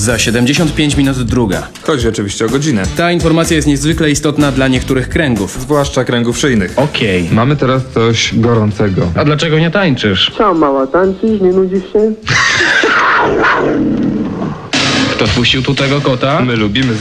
Za 75 minut druga. Chodzi oczywiście o godzinę. Ta informacja jest niezwykle istotna dla niektórych kręgów. Zwłaszcza kręgów szyjnych. Okej. Mamy teraz coś gorącego. A dlaczego nie tańczysz? Ciao mała, tańczysz? Nie nudzisz się? Kto wpuścił tu tego kota? My lubimy